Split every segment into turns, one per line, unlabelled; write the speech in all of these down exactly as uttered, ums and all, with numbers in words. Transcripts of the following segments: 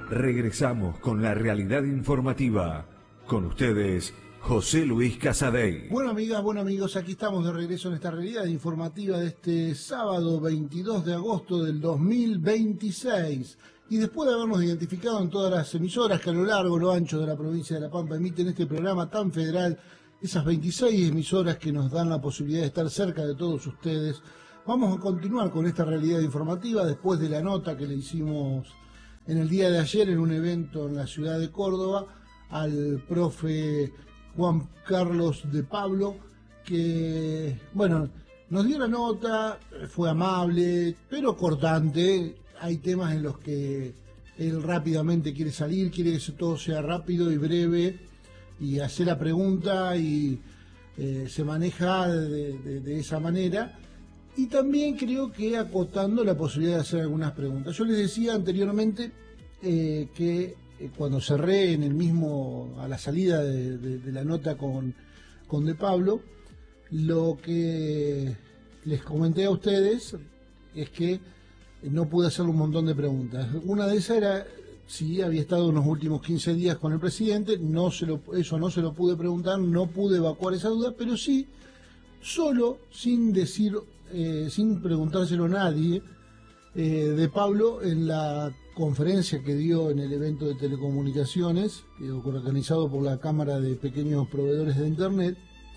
Regresamos con la realidad informativa. Con ustedes, José Luis Casadei.
Bueno, amigas, bueno, amigos, aquí estamos de regreso en esta realidad informativa de este sábado veintidós de agosto del dos mil veintiséis. Y después de habernos identificado en todas las emisoras que a lo largo y lo ancho de la provincia de La Pampa emiten este programa tan federal, esas veintiséis emisoras que nos dan la posibilidad de estar cerca de todos ustedes, vamos a continuar con esta realidad informativa después de la nota que le hicimos en el día de ayer en un evento en la ciudad de Córdoba al profe Juan Carlos de Pablo, que, bueno, nos dio la nota, fue amable, pero cortante. Hay temas en los que él rápidamente quiere salir, quiere que todo sea rápido y breve, y hacer la pregunta y eh, se maneja de, de, de esa manera. Y también creo que acotando la posibilidad de hacer algunas preguntas. Yo les decía anteriormente eh, que eh, cuando cerré en el mismo, a la salida de, de, de la nota con, con De Pablo, lo que les comenté a ustedes es que no pude hacerle un montón de preguntas. Una de esas era si había estado unos últimos quince días con el presidente. No se lo, eso no se lo pude preguntar, no pude evacuar esa duda, pero sí, solo, sin decir, eh, sin preguntárselo a nadie, eh, De Pablo, en la conferencia que dio en el evento de telecomunicaciones, eh, organizado por la Cámara de Pequeños Proveedores de Internet,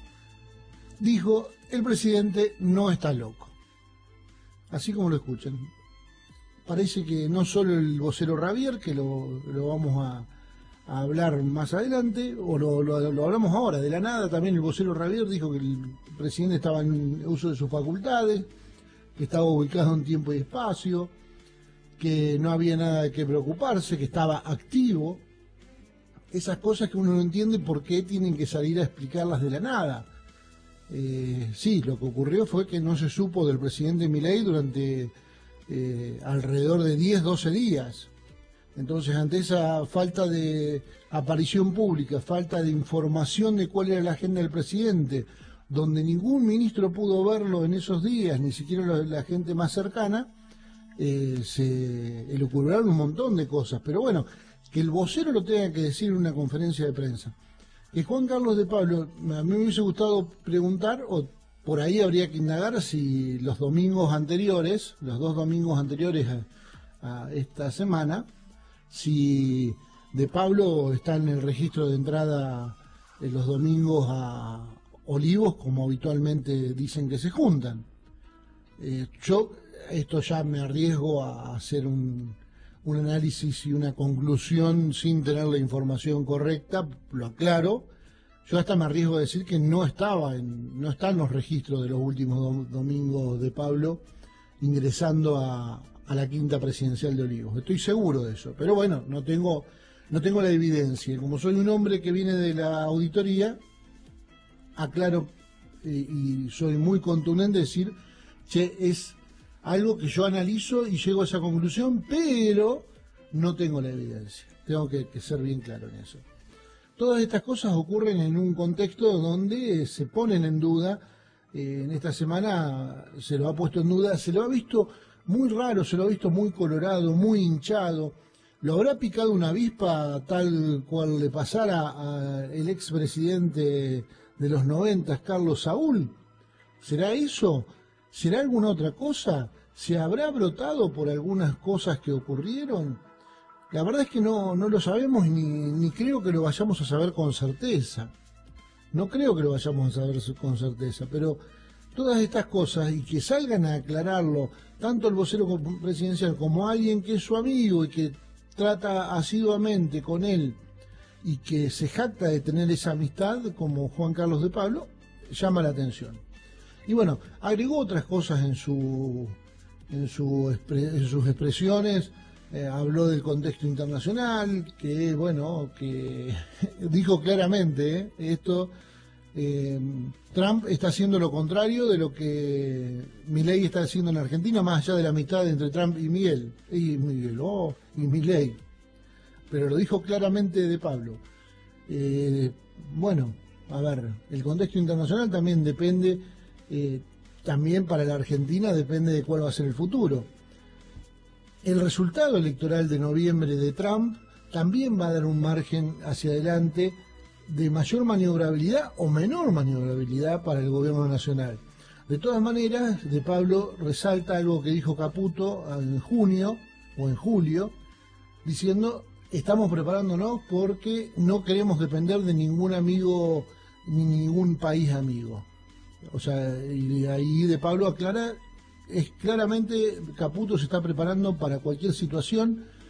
dijo: el presidente no está loco. Así como lo escuchan. Parece que no solo el vocero Ravier, que lo, lo vamos a, a hablar más adelante, o lo, lo, lo hablamos ahora, de la nada también el vocero Ravier dijo que el presidente estaba en uso de sus facultades, que estaba ubicado en tiempo y espacio, que no había nada de qué preocuparse, que estaba activo. Esas cosas que uno no entiende por qué tienen que salir a explicarlas de la nada. Eh, sí, lo que ocurrió fue que no se supo del presidente Milei durante eh, alrededor de diez, doce días. Entonces, ante esa falta de aparición pública, falta de información de cuál era la agenda del presidente, donde ningún ministro pudo verlo en esos días, ni siquiera la, la gente más cercana, eh, se elucubraron un montón de cosas. Pero bueno, que el vocero lo tenga que decir en una conferencia de prensa. Que Juan Carlos de Pablo, a mí me hubiese gustado preguntar, o por ahí habría que indagar, si los domingos anteriores, los dos domingos anteriores a, a esta semana, si De Pablo está en el registro de entrada de los domingos a Olivos, como habitualmente dicen que se juntan. Eh, yo esto ya me arriesgo a hacer un... un análisis y una conclusión sin tener la información correcta, lo aclaro. Yo hasta me arriesgo a decir que no estaba en, no está en los registros de los últimos dom domingos de Pablo ingresando a, a la quinta presidencial de Olivos. Estoy seguro de eso, pero bueno, no tengo, no tengo la evidencia. Como soy un hombre que viene de la auditoría, aclaro eh, y soy muy contundente en decir, che, es algo que yo analizo y llego a esa conclusión, pero no tengo la evidencia. Tengo que, que ser bien claro en eso. Todas estas cosas ocurren en un contexto donde se ponen en duda. Eh, en esta semana se lo ha puesto en duda, se lo ha visto muy raro, se lo ha visto muy colorado, muy hinchado. ¿Lo habrá picado una avispa tal cual le pasara al expresidente de los noventas, Carlos Saúl? ¿Será eso? ¿Será alguna otra cosa? ¿Se habrá brotado por algunas cosas que ocurrieron? La verdad es que no, no lo sabemos ni, ni creo que lo vayamos a saber con certeza. No creo que lo vayamos a saber con certeza, pero todas estas cosas, y que salgan a aclararlo, tanto el vocero presidencial como alguien que es su amigo y que trata asiduamente con él y que se jacta de tener esa amistad, como Juan Carlos de Pablo, llama la atención. Y bueno, agregó otras cosas en su en, su, en sus expresiones, eh, habló del contexto internacional, que bueno, que dijo claramente, eh, esto, eh, Trump está haciendo lo contrario de lo que Milei está haciendo en Argentina, más allá de la amistad entre Trump y Miguel, y Miguel, oh, y Milei, pero lo dijo claramente De Pablo. Eh, bueno, a ver, el contexto internacional también depende. Eh, también para la Argentina depende de cuál va a ser el futuro. el resultado electoral de noviembre de Trump también va a dar un margen hacia adelante de mayor maniobrabilidad o menor maniobrabilidad para el gobierno nacional. De todas maneras, De Pablo resalta algo que dijo Caputo en junio o en julio, diciendo: estamos preparándonos porque no queremos depender de ningún amigo ni ningún país amigo. O sea, y ahí De Pablo aclara, es claramente Caputo se está preparando para cualquier situación